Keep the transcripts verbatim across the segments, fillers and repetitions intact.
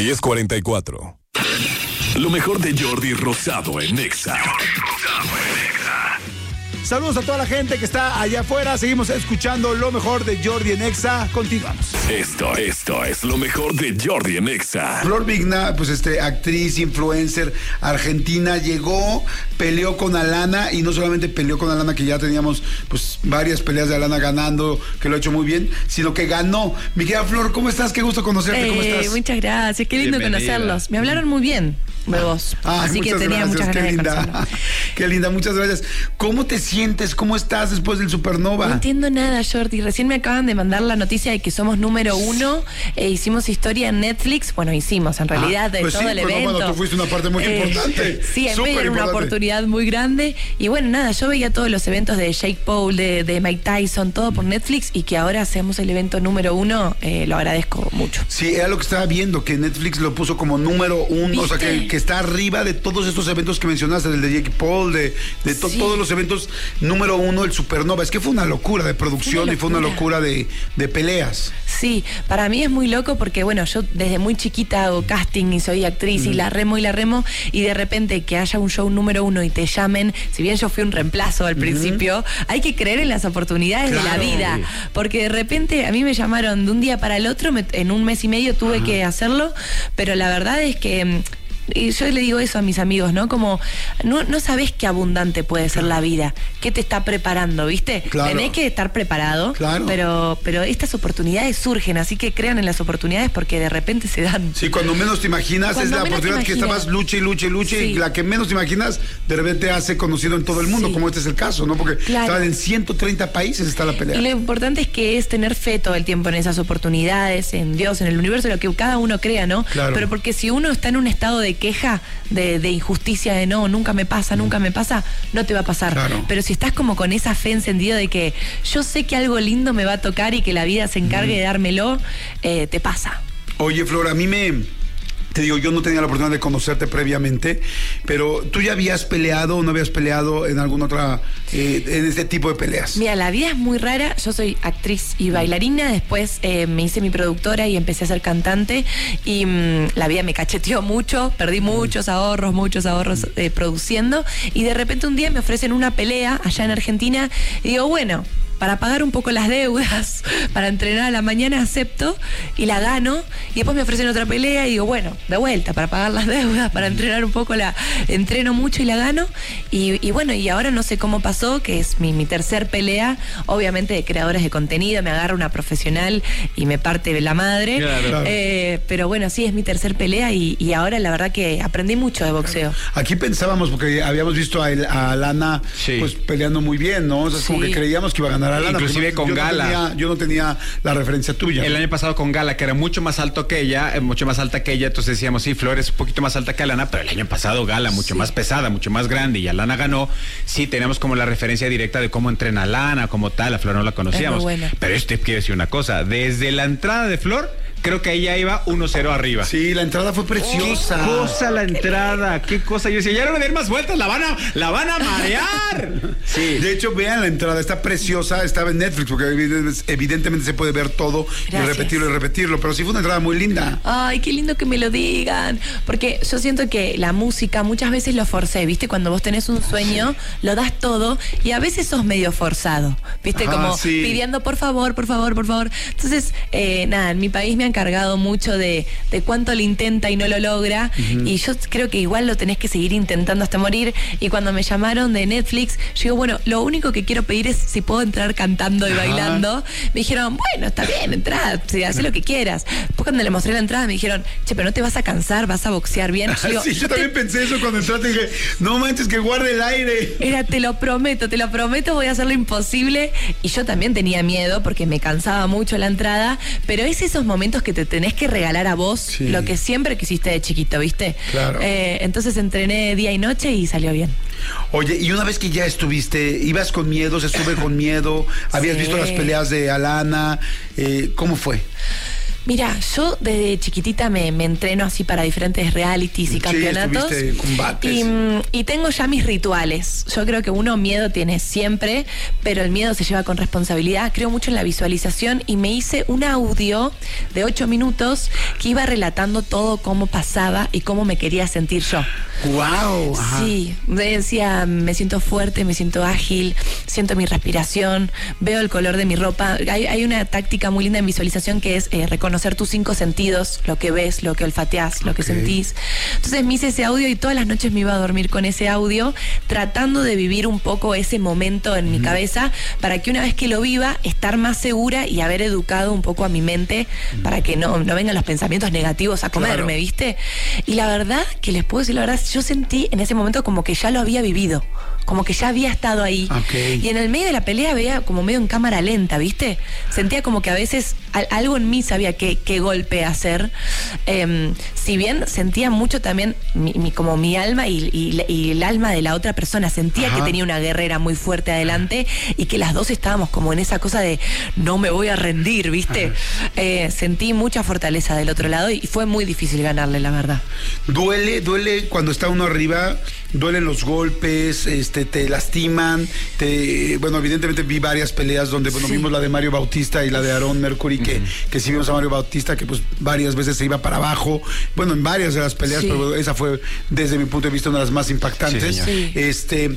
diez cuarenta y cuatro. Lo mejor de Jordi Rosado en Nexa. Saludos a toda la gente que está allá afuera. Seguimos escuchando lo mejor de Jordi en Exa. Continuamos. Esto, esto es lo mejor de Jordi en Exa. Flor Vigna, pues este, actriz, influencer, argentina, llegó, peleó con Alana, y no solamente peleó con Alana, que ya teníamos pues varias peleas de Alana ganando, que lo ha hecho muy bien, sino que ganó. Mi querida Flor, ¿cómo estás? Qué gusto conocerte, ¿cómo Eh, estás? muchas gracias, qué lindo Bienvenida. conocerlos. Me hablaron muy bien de vos, Ay, así que muchas tenía gracias, muchas ganas qué de linda. conocerlos. Qué linda, muchas gracias. ¿Cómo te sientes? ¿Cómo estás después del Supernova? No entiendo nada, Jordi. Recién me acaban de mandar la noticia de que somos número uno. Eh, hicimos historia en Netflix. Bueno, hicimos en realidad Ah, de pues todo sí, el pues, evento. bueno, tú fuiste una parte muy importante. Sí, en Súper medio era una importante. oportunidad muy grande. Y bueno, nada, yo veía todos los eventos de Jake Paul, de, de Mike Tyson, todo por Netflix, y que ahora hacemos el evento número uno, eh, lo agradezco mucho. Sí, era lo que estaba viendo, que Netflix lo puso como número uno, o sea, que, ¿Viste? que está arriba de todos estos eventos que mencionaste, del de Jake Paul, de, de to- Sí. todos los eventos, número uno, el Supernova. Es que fue una locura de producción Una y fue una locura. locura de, de peleas. Sí, para mí es muy loco porque, bueno, yo desde muy chiquita hago casting y soy actriz y la remo y la remo, y de repente que haya un show número uno y te llamen, si bien yo fui un reemplazo al principio, hay que creer en las oportunidades Claro. de la vida, porque de repente a mí me llamaron de un día para el otro, me- en un mes y medio tuve Ajá. que hacerlo, pero la verdad es que... mm, y yo le digo eso a mis amigos, ¿no? Como, no, no sabés qué abundante puede ser la vida, qué te está preparando, ¿viste? Claro. Tenés que estar preparado, Claro. pero, pero estas oportunidades surgen, así que crean en las oportunidades porque de repente se dan. Sí, cuando menos te imaginas, Cuando es la menos te oportunidad que imaginas. estabas luche y luche y luche, y Sí. la que menos te imaginas, de repente hace conocido en todo el mundo, Sí. como este es el caso, ¿no? Porque Claro. estaban en ciento treinta países, está la pelea. Y lo importante es que es tener fe todo el tiempo en esas oportunidades, en Dios, en el universo, lo que cada uno crea, ¿no? Claro. Pero porque si uno está en un estado de queja, de, de injusticia, de no, nunca me pasa, nunca me pasa, no te va a pasar. Claro. Pero si estás como con esa fe encendida de que yo sé que algo lindo me va a tocar y que la vida se encargue de dármelo, eh, te pasa. Oye, Flor, a mí me... Te digo, yo no tenía la oportunidad de conocerte previamente, pero ¿tú ya habías peleado o no habías peleado en alguna otra, eh, en este tipo de peleas? Mira, la vida es muy rara. Yo soy actriz y bailarina. Después eh, me hice mi productora y empecé a ser cantante. Y mmm, la vida me cacheteó mucho. Perdí muchos ahorros, muchos ahorros eh, produciendo. Y de repente un día me ofrecen una pelea allá en Argentina. Y digo, bueno, para pagar un poco las deudas, para entrenar a la mañana, acepto y la gano. Y después me ofrecen otra pelea y digo, bueno, de vuelta, para pagar las deudas, para entrenar un poco, la entreno mucho y la gano. Y, y bueno, y ahora no sé cómo pasó, que es mi, mi tercer pelea, obviamente de creadores de contenido, me agarra una profesional y me parte la madre. Claro. Eh, pero bueno, sí, es mi tercer pelea y, y ahora la verdad que aprendí mucho de boxeo. Aquí pensábamos, porque habíamos visto a, el- a Lana Sí. pues peleando muy bien, ¿no? O sea, es como Sí. que creíamos que iba a ganar a Lana. Inclusive pero no- con yo no Gala. tenía- yo no tenía la referencia tuya. El año pasado con Gala, que era mucho más alto que ella, eh, mucho más alta que ella, entonces decíamos, sí, Flor es un poquito más alta que Alana, pero el año pasado Gala, mucho Sí. más pesada, mucho más grande, y Alana ganó. Sí, tenemos como la referencia directa de cómo entrena Alana, como tal, a Flor no la conocíamos. Es muy buena. Pero este quiero decir una cosa, desde la entrada de Flor, creo que ella iba uno cero arriba. Sí, la entrada fue preciosa. Qué cosa la entrada, qué cosa. Yo decía, ya no le den más vueltas, la van a, la van a marear. Sí. De hecho, vean la entrada, está preciosa, estaba en Netflix, porque evident- evidentemente se puede ver todo y Gracias. repetirlo y repetirlo, pero sí fue una entrada muy linda. Ay, qué lindo que me lo digan. Porque yo siento que la música muchas veces lo forcé, ¿viste? Cuando vos tenés un sueño, lo das todo y a veces sos medio forzado, ¿viste? Ah, Como sí. pidiendo por favor, por favor, por favor. Entonces, eh, nada, en mi país me han cargado mucho de, de cuánto lo intenta y no lo logra. Y yo creo que igual lo tenés que seguir intentando hasta morir. Y cuando me llamaron de Netflix, yo digo, bueno, lo único que quiero pedir es si puedo entrar cantando y Ajá. bailando. Me dijeron, bueno, está bien, entrá, sí, haz lo que quieras. Después cuando le mostré la entrada me dijeron, che, pero no te vas a cansar, vas a boxear bien. Yo digo, sí, yo "Te- también pensé eso cuando entraste y dije, no manches, que guarde el aire. Era, te lo prometo, te lo prometo, voy a hacer lo imposible. Y yo también tenía miedo porque me cansaba mucho la entrada, pero es esos momentos que te tenés que regalar a vos Sí. lo que siempre quisiste de chiquito, ¿viste? Claro. Eh, entonces entrené día y noche y salió bien. Oye, y una vez que ya estuviste, ibas con miedo, se sube con miedo, habías Sí. visto las peleas de Alana, eh, ¿cómo fue? Mira, yo desde chiquitita me, me entreno así para diferentes realities y Sí, campeonatos. estuviste en combates. Y, mm, y tengo ya mis rituales. Yo creo que uno miedo tiene siempre, pero el miedo se lleva con responsabilidad. Creo mucho en la visualización y me hice un audio de ocho minutos que iba relatando todo cómo pasaba y cómo me quería sentir yo. Wow. Sí, me decía, me siento fuerte, me siento ágil, siento mi respiración, veo el color de mi ropa. Hay, hay una táctica muy linda en visualización que es eh, reconocer tus cinco sentidos, lo que ves, lo que olfateás, lo que Okay. sentís. Entonces me hice ese audio y todas las noches me iba a dormir con ese audio, tratando de vivir un poco ese momento en mi cabeza, para que una vez que lo viva, estar más segura y haber educado un poco a mi mente para que no, no vengan los pensamientos negativos a comerme, Claro. ¿viste? Y la verdad, que les puedo decir la verdad, yo sentí en ese momento como que ya lo había vivido, como que ya había estado ahí. Okay. Y en el medio de la pelea veía como medio en cámara lenta, ¿viste? Sentía como que a veces al- algo en mí sabía qué, qué golpe hacer. Eh, si bien sentía mucho también mi, mi- como mi alma y, y- y el alma de la otra persona, sentía Ajá. que tenía una guerrera muy fuerte adelante y que las dos estábamos como en esa cosa de no me voy a rendir, ¿viste? Eh, sentí mucha fortaleza del otro lado y fue muy difícil ganarle, la verdad. Duele, duele cuando está uno arriba, duelen los golpes, este, te lastiman, te, bueno, evidentemente vi varias peleas donde, bueno, Sí. vimos la de Mario Bautista y la de Aaron Mercury, que, que sí vimos a Mario Bautista, que pues varias veces se iba para abajo, bueno, en varias de las peleas, Sí. pero esa fue, desde mi punto de vista, una de las más impactantes. Sí, señor. Sí. Este,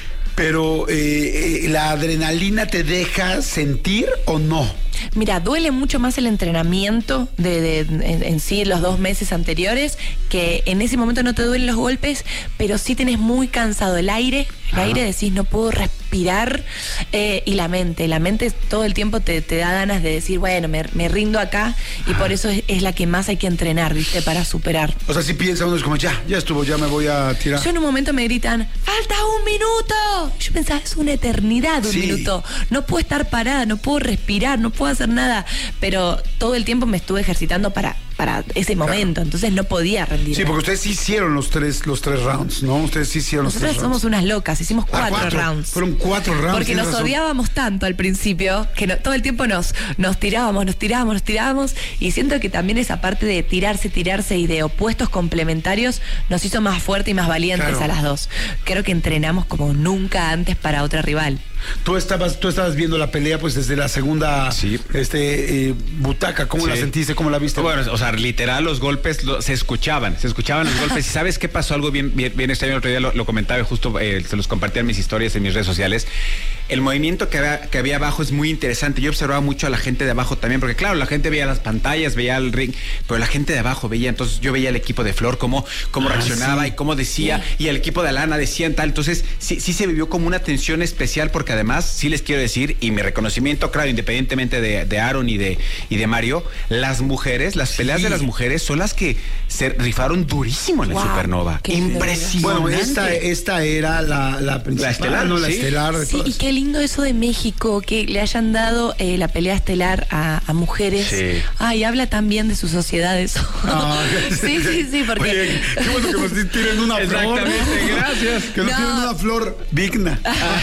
pero, eh, eh, ¿la adrenalina te deja sentir o no? Mira, duele mucho más el entrenamiento de, de- en, en sí los dos meses anteriores, que en ese momento no te duelen los golpes, pero sí tenés muy cansado el aire, el Ajá. aire decís no puedo respirar, eh, y la mente, la mente todo el tiempo te, te da ganas de decir, bueno, me, me rindo acá, y por eso es, es la que más hay que entrenar, ¿viste? Para superar. O sea, si piensa uno, es como, ya, ya estuvo, ya me voy a tirar. Yo en un momento me gritan, ¡falta un minuto! Y yo pensaba, es una eternidad un Sí. minuto. No puedo estar parada, no puedo respirar, no puedo hacer nada. Pero todo el tiempo me estuve ejercitando para, para ese momento. Entonces no podía rendirme. Sí, porque ustedes sí hicieron los tres, los tres rounds, ¿no? Ustedes sí hicieron los Nosotras tres somos rounds. unas locas, hicimos Ah, cuatro, cuatro. rounds. Fueron cuatro rounds. Porque tienes nos razón. odiábamos tanto al principio, que no- todo el tiempo nos, nos tirábamos, nos tirábamos, nos tirábamos, y siento que también esa parte de tirarse, tirarse y de opuestos complementarios nos hizo más fuerte y más valientes Claro. a las dos. Creo que entrenamos como nunca antes para otra rival. Tú estabas, tú estabas viendo la pelea pues desde la segunda Sí. este, eh, butaca. ¿Cómo Sí. la sentiste? ¿Cómo la viste? Bueno, o sea, literal, los golpes lo- se escuchaban, se escuchaban los golpes. ¿Y sabes qué pasó? Algo bien, bien, bien extraño. El otro día lo, lo comentaba y justo eh, se los compartía en mis historias, en mis redes sociales. El movimiento que había, que había abajo es muy interesante. Yo observaba mucho a la gente de abajo también, porque claro, la gente veía las pantallas, veía el ring, pero la gente de abajo veía, entonces yo veía el equipo de Flor, cómo, cómo Ah, reaccionaba sí. y cómo decía, y el equipo de Alana decía en tal. Entonces, sí, sí se vivió como una tensión especial, porque además, sí les quiero decir, y mi reconocimiento, claro, independientemente de, de Aaron y de, y de Mario, las mujeres, las peleas Sí. de las mujeres son las que se rifaron durísimo en la Wow, Supernova. qué lindo. Impresionante. Bueno, esta, esta era la, la principal, estelar, ¿no? La sí. estelar de Sí, todas. y qué lindo eso de México, que le hayan dado eh, la pelea estelar a, a mujeres. Sí. Ay, habla tan bien de sus sociedades. Ah, sí, sí, sí, porque... Oye, qué bueno que nos tiren una flor. Exactamente, gracias. Que nos No. tiren una flor digna.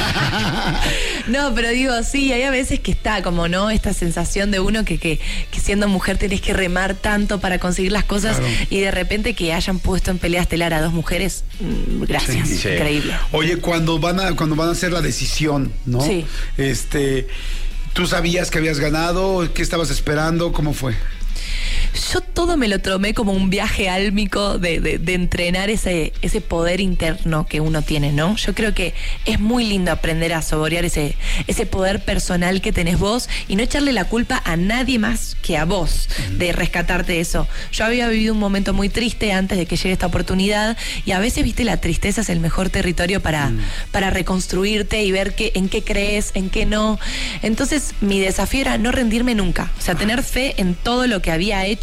No, pero digo, sí, hay a veces que está como, ¿no? Esta sensación de uno que, que, que siendo mujer tenés que remar tanto para conseguir las cosas, Claro. y de repente que hayan puesto en pelea estelar a dos mujeres, mm, gracias, Sí, sí. increíble. Oye, cuando van a, cuando van a hacer la decisión, ¿no? Sí. Este, ¿tú sabías que habías ganado? ¿Qué estabas esperando? ¿Cómo fue? Yo todo me lo tomé como un viaje álmico de, de, de entrenar ese, ese poder interno que uno tiene, ¿no? Yo creo que es muy lindo aprender a saborear ese, ese poder personal que tenés vos y no echarle la culpa a nadie más que a vos de rescatarte de eso. Yo había vivido un momento muy triste antes de que llegue esta oportunidad, y a veces, viste, la tristeza es el mejor territorio para, mm. para reconstruirte y ver qué, en qué crees, en qué no. Entonces mi desafío era no rendirme nunca, o sea, tener fe en todo lo que había hecho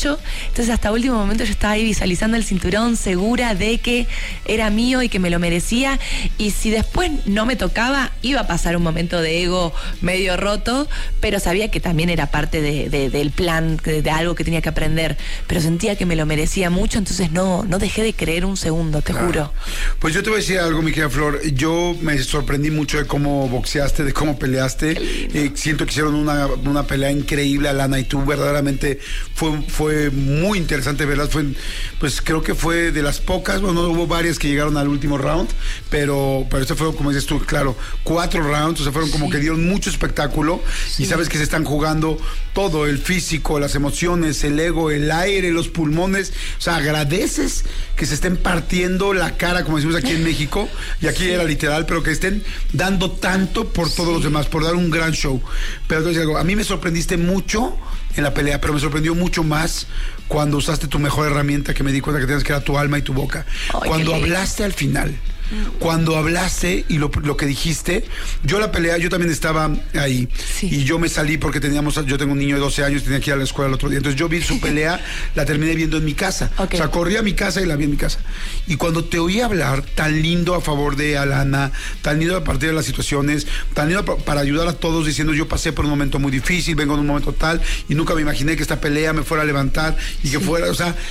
mucho. Entonces hasta último momento yo estaba ahí visualizando el cinturón, segura de que era mío y que me lo merecía. Y si después no me tocaba, iba a pasar un momento de ego medio roto, pero sabía que también era parte de, de, del plan, de, de algo que tenía que aprender. Pero sentía que me lo merecía mucho, entonces no, no dejé de creer un segundo, te claro. juro. Pues yo te voy a decir algo, mi querida Flor. Yo me sorprendí mucho de cómo boxeaste, de cómo peleaste. Eh, siento que hicieron una, una pelea increíble, Alana y tú. Verdaderamente fue, fue muy interesante verlas. Fue, pues creo que fue de las pocas, bueno, hubo varias que llegaron al último round, pero, pero esto fue, como dices tú, claro, cuatro rounds, o sea, fueron como sí. que dieron mucho espectáculo. Sí. Y sabes que se están jugando todo, el físico, las emociones, el ego, el aire, los pulmones. O sea, agradeces que se estén partiendo la cara, como decimos aquí en México, y aquí sí. era literal, pero que estén dando tanto por todos sí. los demás, por dar un gran show. Pero entonces algo, a mí me sorprendiste mucho en la pelea, pero me sorprendió mucho más cuando usaste tu mejor herramienta, que me di cuenta que tenías, que era tu alma y tu boca. Ay, cuando hablaste al final, cuando hablaste y lo, lo que dijiste, yo la pelea, yo también estaba ahí sí. y yo me salí porque teníamos, yo tengo un niño de doce años, tenía que ir a la escuela el otro día, entonces yo vi su pelea, la terminé viendo en mi casa, okay. o sea, corrí a mi casa y la vi en mi casa, y cuando te oí hablar tan lindo a favor de Alana, tan lindo a partir de las situaciones, tan lindo para ayudar a todos, diciendo yo pasé por un momento muy difícil, vengo en un momento tal, y nunca me imaginé que esta pelea me fuera a levantar y que sí. fuera, o sea,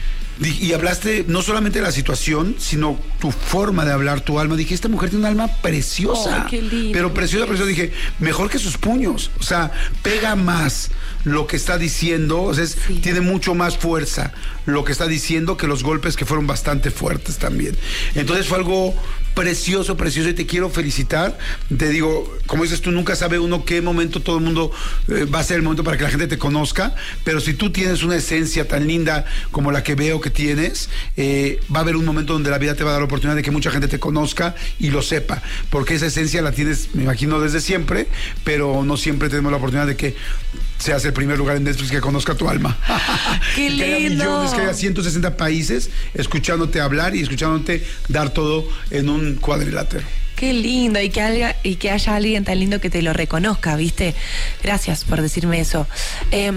y hablaste no solamente de la situación, sino tu forma de hablar, tu alma. Dije, esta mujer tiene un alma preciosa. Oh, qué lindo, pero preciosa, preciosa. Dije, mejor que sus puños. O sea, pega más lo que está diciendo. O sea, es, sí. tiene mucho más fuerza lo que está diciendo que los golpes, que fueron bastante fuertes también. Entonces fue algo precioso, precioso, y te quiero felicitar. Te digo, como dices tú, nunca sabe uno qué momento todo el mundo eh, va a ser el momento para que la gente te conozca, pero si tú tienes una esencia tan linda como la que veo que tienes, eh, va a haber un momento donde la vida te va a dar la oportunidad de que mucha gente te conozca y lo sepa, porque esa esencia la tienes, me imagino, desde siempre, pero no siempre tenemos la oportunidad de que seas el primer lugar en Netflix que conozca tu alma. ¡Qué lindo! Que haya millones, que haya ciento sesenta países escuchándote hablar y escuchándote dar todo en un cuadrilátero. Qué lindo, y que, haya, y que haya alguien tan lindo que te lo reconozca, ¿viste? Gracias por decirme eso. Eh,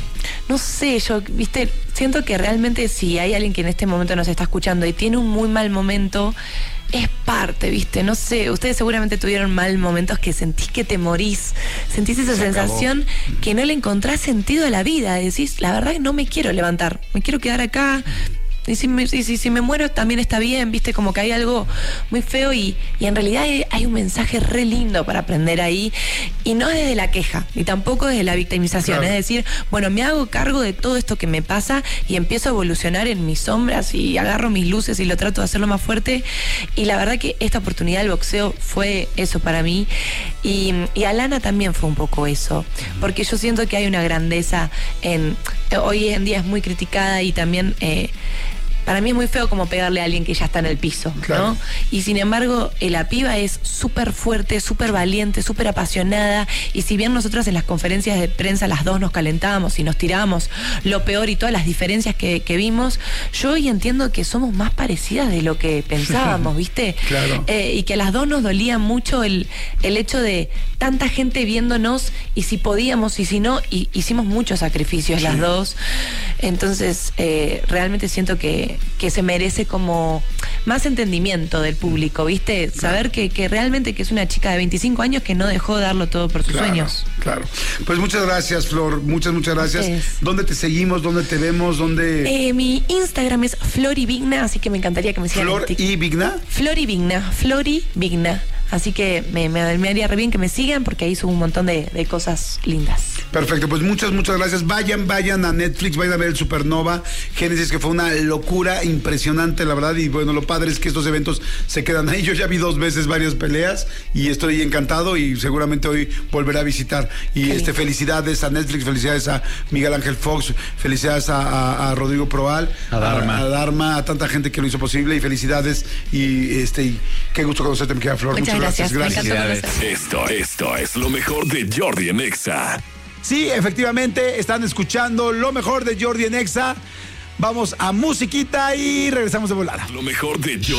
no sé, yo, ¿viste? Siento que realmente si hay alguien que en este momento nos está escuchando y tiene un muy mal momento, es parte, ¿viste? No sé, ustedes seguramente tuvieron mal momentos que sentís que te morís, sentís esa Se sensación acabó. Que no le encontrás sentido a la vida, decís, la verdad que no me quiero levantar, me quiero quedar acá. Y si me, si, si, si me muero también está bien, viste, como que hay algo muy feo y, y en realidad hay, hay un mensaje re lindo para aprender ahí, y no desde la queja, ni tampoco desde la victimización, claro. Es decir, bueno, me hago cargo de todo esto que me pasa y empiezo a evolucionar en mis sombras y agarro mis luces y lo trato de hacerlo más fuerte, y la verdad que esta oportunidad del boxeo fue eso para mí, y, y Alana también fue un poco eso, porque yo siento que hay una grandeza en, hoy en día es muy criticada y también eh, para mí es muy feo como pegarle a alguien que ya está en el piso, claro. ¿no? Y sin embargo, la piba es súper fuerte, súper valiente, súper apasionada, y si bien nosotros en las conferencias de prensa las dos nos calentábamos y nos tirábamos lo peor y todas las diferencias que, que vimos, yo hoy entiendo que somos más parecidas de lo que pensábamos, ¿viste? Claro. Eh, y que a las dos nos dolía mucho el, el hecho de tanta gente viéndonos, y si podíamos y si no, y hicimos muchos sacrificios sí. las dos. Entonces, eh, realmente siento que que se merece como más entendimiento del público, ¿viste? Saber que, que realmente que es una chica de veinticinco años que no dejó de darlo todo por sus claro, sueños. Claro. Pues muchas gracias, Flor. Muchas, muchas gracias. Ustedes. ¿Dónde te seguimos? ¿Dónde te vemos? ¿Dónde...? Eh, mi Instagram es Florivigna, así que me encantaría que me sigan. ¿Flor y Vigna? Florivigna, Florivigna. Así que me, me, me haría re bien que me sigan, porque ahí subo un montón de, de cosas lindas. Perfecto, pues muchas, muchas gracias. Vayan, vayan a Netflix, vayan a ver el Supernova Génesis, que fue una locura impresionante, la verdad. Y bueno, lo padre es que estos eventos se quedan ahí. Yo ya vi dos veces varias peleas y estoy encantado, y seguramente hoy volveré a visitar. Y Qué este lindo. Felicidades a Netflix, felicidades a Miguel Ángel Fox, felicidades a, a, a Rodrigo Proal, a Dharma. A, a Dharma, a tanta gente que lo hizo posible, y felicidades. Y este y qué gusto conocerte, mi querida Flor. Muchas, Muchas gracias. gracias. gracias. Esto, esto es lo mejor de Jordi en Exa. Sí, efectivamente, están escuchando lo mejor de Jordi en Exa. Vamos a musiquita y regresamos de volada. Lo mejor de Jordi.